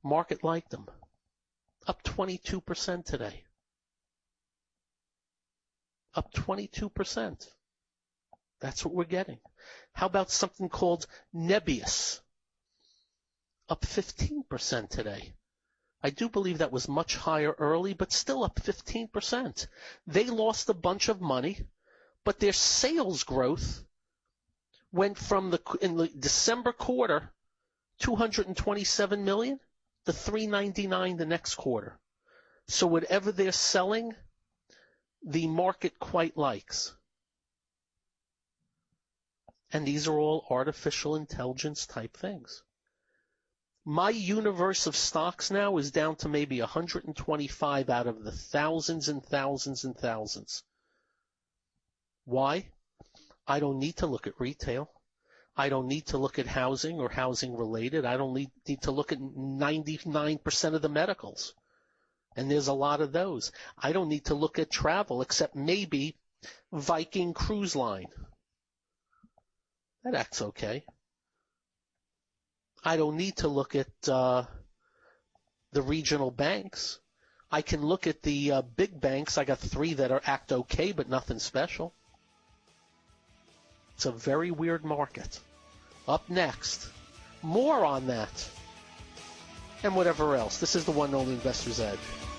Market liked them. Up 22% today. Up 22%. That's what we're getting. How about something called Nebius? Up 15% today. I do believe that was much higher early, but still up 15%. They lost a bunch of money, but their sales growth went from in the December quarter, 227 million to 399 the next quarter. So whatever they're selling, the market quite likes. And these are all artificial intelligence type things. My universe of stocks now is down to maybe 125 out of the thousands and thousands and thousands. Why? I don't need to look at retail. I don't need to look at housing or housing related. I don't need to look at 99% of the medicals. And there's a lot of those. I don't need to look at travel except maybe Viking Cruise Line. That acts okay. I don't need to look at the regional banks. I can look at the big banks. I got 3 that act okay, but nothing special. It's a very weird market. Up next, more on that and whatever else. This is the one and only Investor's Edge.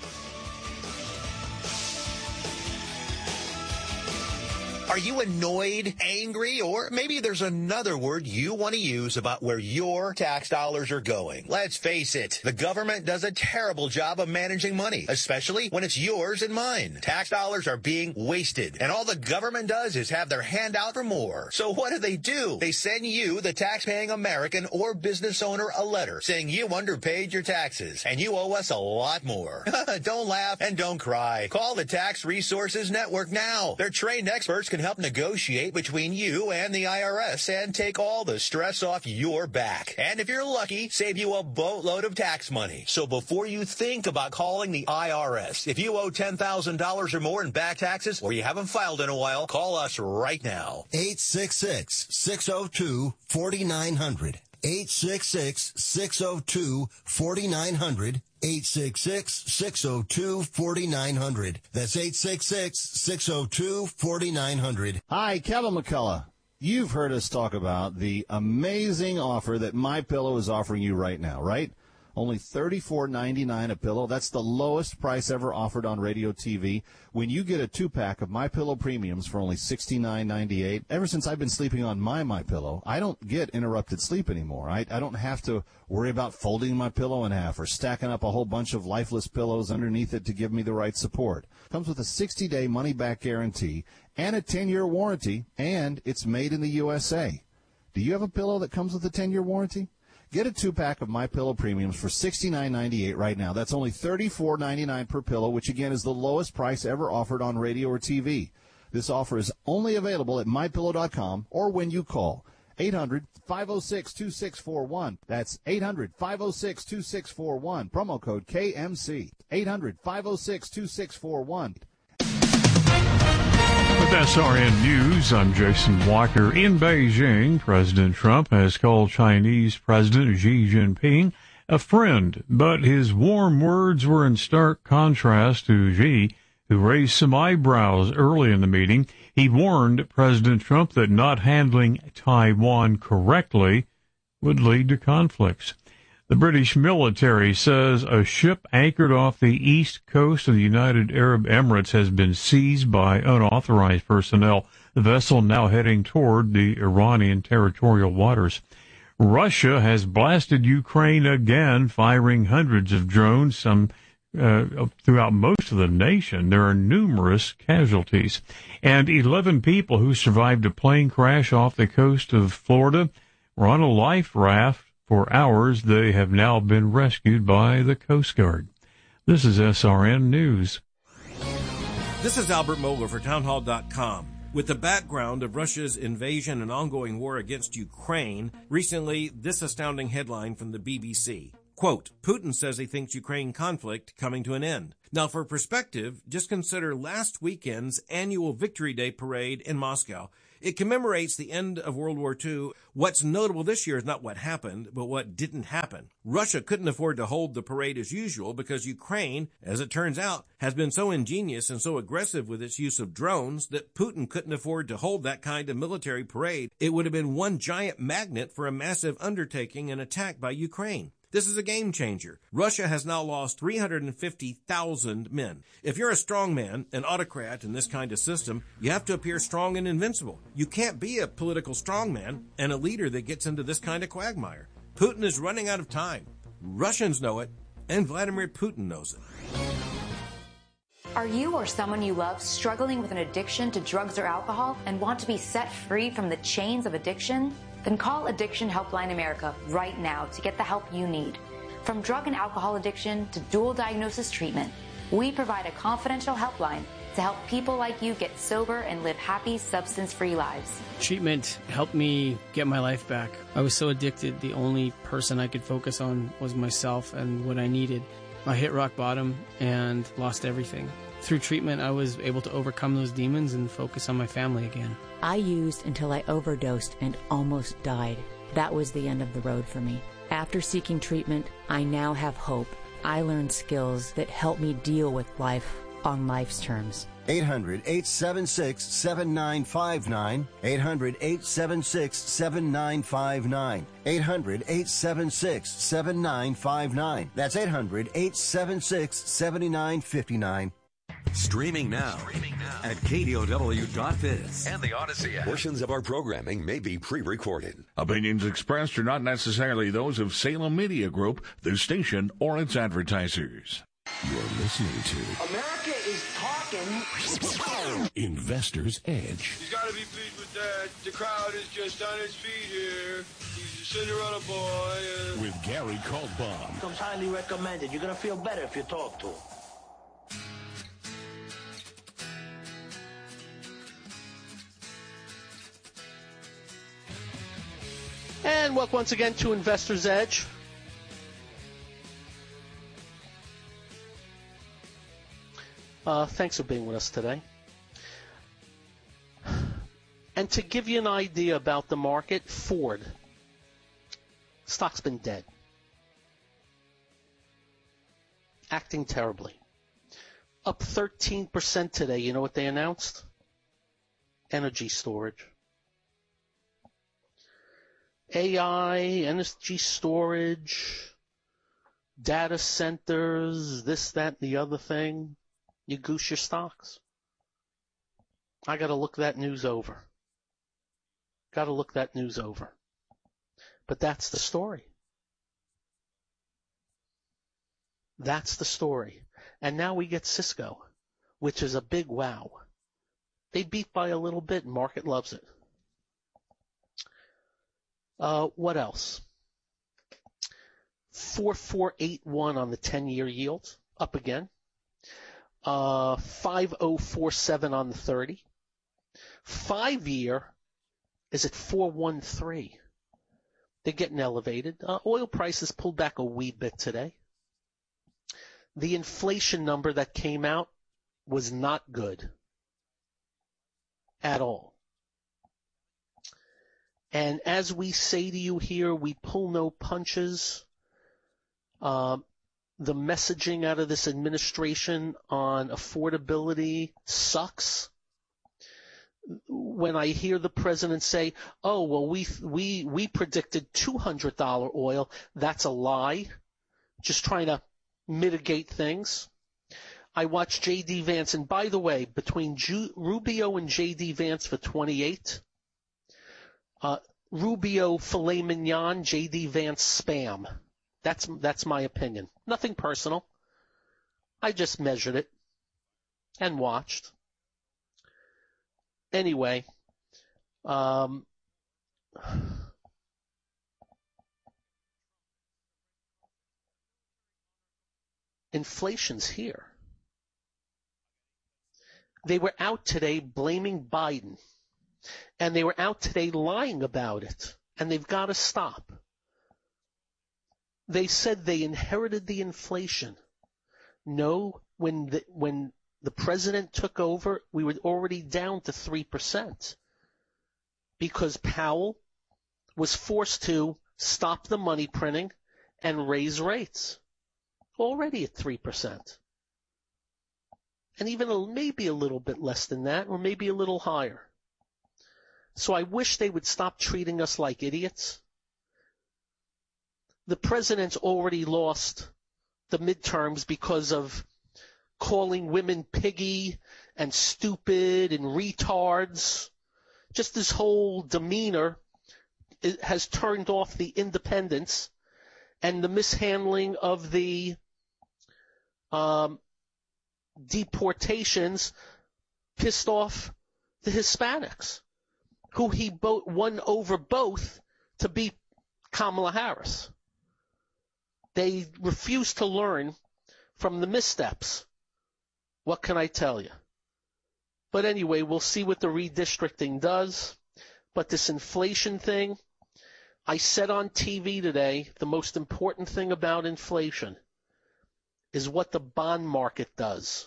Are you annoyed, angry, or maybe there's another word you want to use about where your tax dollars are going? Let's face it, the government does a terrible job of managing money, especially when it's yours and mine. Tax dollars are being wasted, and all the government does is have their hand out for more. So what do? They send you, the tax-paying American or business owner, a letter saying you underpaid your taxes, and you owe us a lot more. Don't laugh and don't cry. Call the Tax Resources Network now. Their trained experts can help negotiate between you and the IRS and take all the stress off your back. And if you're lucky, save you a boatload of tax money. So before you think about calling the IRS, if you owe $10,000 or more in back taxes or you haven't filed in a while, call us right now. 866-602-4900. 866-602-4900. 866-602-4900. That's 866-602-4900. Hi, Kevin McCullough. You've heard us talk about the amazing offer that MyPillow is offering you right now, right? Only $34.99 a pillow. That's the lowest price ever offered on radio TV. When you get a 2-pack of MyPillow Premiums for only $69.98, ever since I've been sleeping on my MyPillow, I don't get interrupted sleep anymore. I don't have to worry about folding my pillow in half or stacking up a whole bunch of lifeless pillows underneath it to give me the right support. Comes with a 60-day money-back guarantee and a 10-year warranty, and it's made in the USA. Do you have a pillow that comes with a 10-year warranty? Get a 2-pack of MyPillow Premiums for $69.98 right now. That's only $34.99 per pillow, which, again, is the lowest price ever offered on radio or TV. This offer is only available at MyPillow.com or when you call 800-506-2641. That's 800-506-2641. Promo code KMC. 800-506-2641. With SRN News, I'm Jason Walker. In Beijing, President Trump has called Chinese President Xi Jinping a friend, but his warm words were in stark contrast to Xi, who raised some eyebrows early in the meeting. He warned President Trump that not handling Taiwan correctly would lead to conflicts. The British military says a ship anchored off the east coast of the United Arab Emirates has been seized by unauthorized personnel, the vessel now heading toward the Iranian territorial waters. Russia has blasted Ukraine again, firing hundreds of drones, some throughout most of the nation. There are numerous casualties. And 11 people who survived a plane crash off the coast of Florida were on a life raft. For hours, they have now been rescued by the Coast Guard. This is SRN News. This is Albert Mohler for Townhall.com. With the background of Russia's invasion and ongoing war against Ukraine, recently this astounding headline from the BBC. Quote, Putin says he thinks Ukraine conflict coming to an end. Now, for perspective, just consider last weekend's annual Victory Day parade in Moscow. It commemorates the end of World War II. What's notable this year is not what happened, but what didn't happen. Russia couldn't afford to hold the parade as usual because Ukraine, as it turns out, has been so ingenious and so aggressive with its use of drones that Putin couldn't afford to hold that kind of military parade. It would have been one giant magnet for a massive undertaking and attack by Ukraine. This is a game changer. Russia has now lost 350,000 men. If you're a strong man, an autocrat in this kind of system, you have to appear strong and invincible. You can't be a political strongman and a leader that gets into this kind of quagmire. Putin is running out of time. Russians know it, and Vladimir Putin knows it. Are you or someone you love struggling with an addiction to drugs or alcohol and want to be set free from the chains of addiction? Then call Addiction Helpline America right now to get the help you need. From drug and alcohol addiction to dual diagnosis treatment, we provide a confidential helpline to help people like you get sober and live happy, substance-free lives. Treatment helped me get my life back. I was so addicted, the only person I could focus on was myself and what I needed. I hit rock bottom and lost everything. Through treatment, I was able to overcome those demons and focus on my family again. I used until I overdosed and almost died. That was the end of the road for me. After seeking treatment, I now have hope. I learned skills that help me deal with life on life's terms. 800-876-7959. 800-876-7959. 800-876-7959. That's 800-876-7959. Streaming now at KDOW.biz and the Odyssey app. Portions of our programming may be pre-recorded. Opinions expressed are not necessarily those of Salem Media Group, the station, or its advertisers. You're listening to America is talking. Investor's Edge. He's got to be pleased with that. The crowd is just on its feet here. He's a Cinderella boy. With Gary Kaltbaum. Comes highly recommended. You're going to feel better if you talk to him. And welcome once again to Investor's Edge. Thanks for being with us today. And to give you an idea about the market, Ford. Stock's been dead. Acting terribly. Up 13% today. You know what they announced? Energy storage. AI, energy storage, data centers, this, that, and the other thing. You goose your stocks. I got to look that news over. But that's the story. That's the story. And now we get Cisco, which is a big wow. They beat by a little bit, and market loves it. What else? 4481 on the 10-year yield, up again. 5047 on the 30. 5-year is at 413. They're getting elevated. Oil prices pulled back a wee bit today. The inflation number that came out was not good at all. And as we say to you here, we pull no punches. The messaging out of this administration on affordability sucks. When I hear the president say, "Oh, well, we predicted $200 oil," that's a lie. Just trying to mitigate things. I watched J.D. Vance, and by the way, between Rubio and J.D. Vance for 28. Rubio filet mignon, J.D. Vance spam. That's my opinion. Nothing personal. I just measured it and watched. Anyway, inflation's here. They were out today blaming Biden. And they were out today lying about it. And they've got to stop. They said they inherited the inflation. No, when the president took over, we were already down to 3%. because Powell was forced to stop the money printing and raise rates. Already at 3%. And even maybe a little bit less than that, or maybe a little higher. So I wish they would stop treating us like idiots. The president's already lost the midterms because of calling women piggy and stupid and retards. Just this whole demeanor has turned off the independents, and the mishandling of the deportations pissed off the Hispanics, who he won over both to beat Kamala Harris. They refuse to learn from the missteps. What can I tell you? But anyway, we'll see what the redistricting does. But this inflation thing, I said on TV today, the most important thing about inflation is what the bond market does.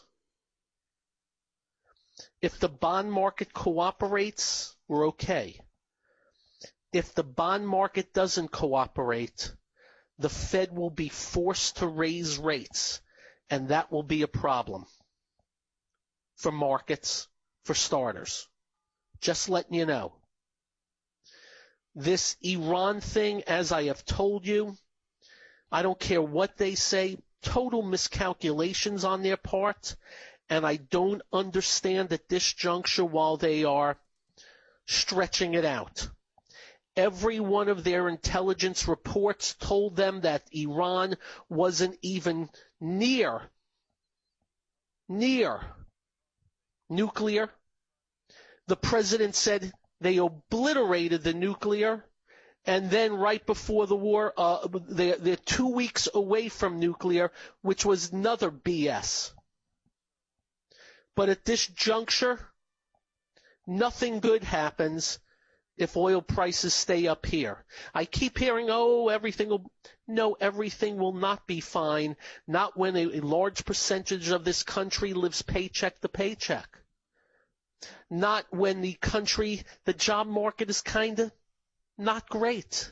If the bond market cooperates, we're okay. If the bond market doesn't cooperate, the Fed will be forced to raise rates, and that will be a problem for markets, for starters. Just letting you know. This Iran thing, as I have told you, I don't care what they say, total miscalculations on their part, and I don't understand at this juncture while they are stretching it out. Every one of their intelligence reports told them that Iran wasn't even near nuclear. The president said they obliterated the nuclear, and then right before the war, they're 2 weeks away from nuclear, which was another BS. But at this juncture, nothing good happens if oil prices stay up here. I keep hearing, everything will not be fine, not when a large percentage of this country lives paycheck to paycheck. Not when the job market is kind of not great.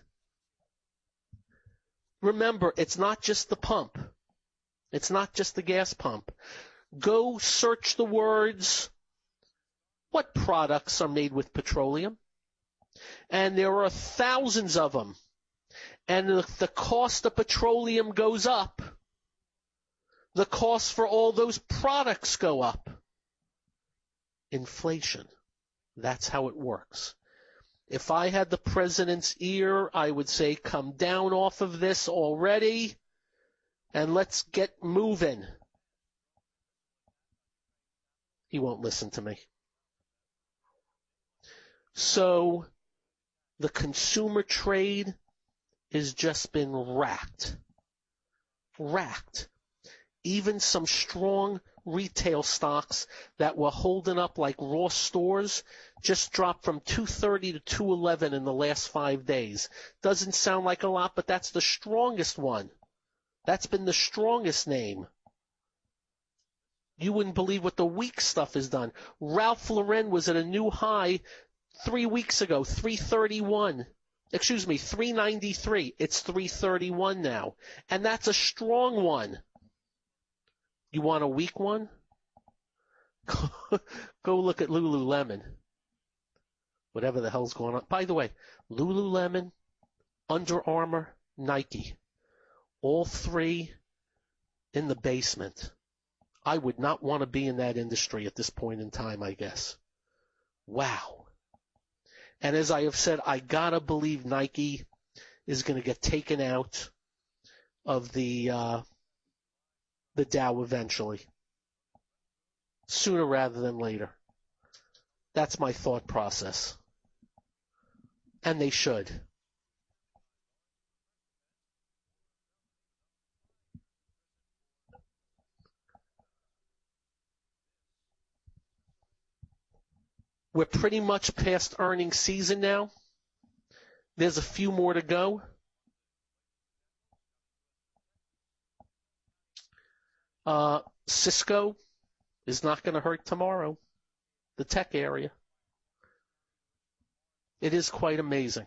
Remember, it's not just the pump. It's not just the gas pump. Go search the words, what products are made with petroleum? And there are thousands of them. And if the cost of petroleum goes up, the cost for all those products go up. Inflation. That's how it works. If I had the president's ear, I would say, come down off of this already and let's get moving. He won't listen to me. So the consumer trade has just been racked. Even some strong retail stocks that were holding up like Ross Stores just dropped from 230 to 211 in the last 5 days. Doesn't sound like a lot, but that's the strongest one. That's been the strongest name. You wouldn't believe what the weak stuff has done. Ralph Lauren was at a new high 3 weeks ago, 331. 393. It's 331 now. And that's a strong one. You want a weak one? Go look at Lululemon. Whatever the hell's going on. By the way, Lululemon, Under Armour, Nike. All three in the basement. I would not want to be in that industry at this point in time, I guess. Wow. And as I have said, I gotta believe Nike is going to get taken out of the Dow eventually. Sooner rather than later. That's my thought process. And they should. We're pretty much past earnings season now. There's a few more to go. Cisco is not going to hurt tomorrow. The tech area. It is quite amazing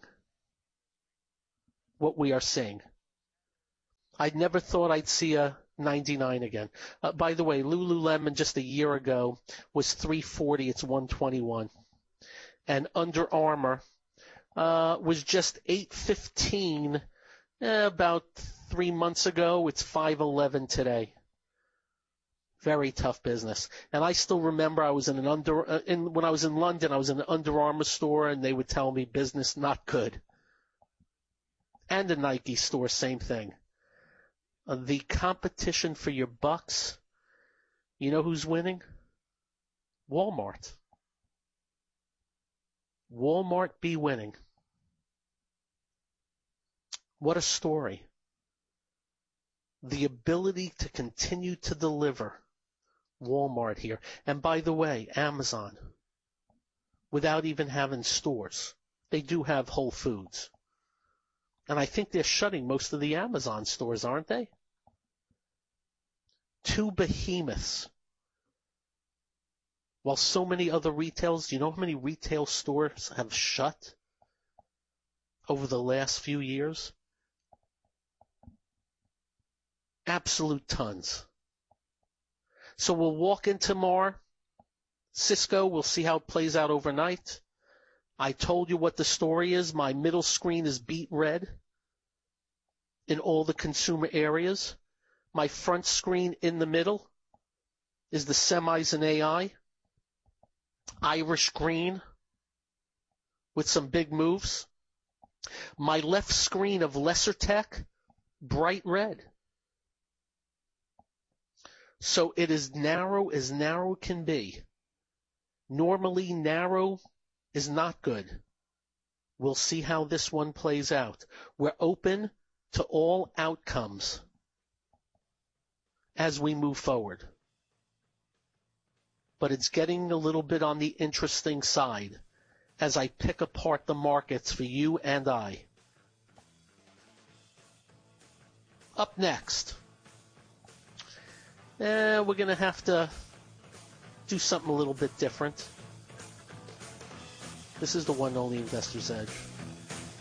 what we are seeing. I never thought I'd see a 99 again. By the way, Lululemon just a year ago was $340. It's $121. And Under Armour was just $815 about 3 months ago. It's $511 today. Very tough business. And I still remember I was when I was in London, I was in an Under Armour store, and they would tell me business not good. And a Nike store, same thing. The competition for your bucks, you know who's winning? Walmart. Walmart be winning. What a story. The ability to continue to deliver. Walmart here. And by the way, Amazon, without even having stores. They do have Whole Foods. And I think they're shutting most of the Amazon stores, aren't they? Two behemoths. While so many other retails, do you know how many retail stores have shut over the last few years? Absolute tons. So we'll walk in tomorrow. Cisco, we'll see how it plays out overnight. I told you what the story is. My middle screen is beet red in all the consumer areas. My front screen in the middle is the semis and AI. Irish green with some big moves. My left screen of lesser tech, bright red. So it is narrow as narrow can be. Normally narrow is not good. We'll see how this one plays out. We're open to all outcomes as we move forward. But it's getting a little bit on the interesting side as I pick apart the markets for you and I. Up next, we're going to have to do something a little bit different. This is the one and only Investor's Edge.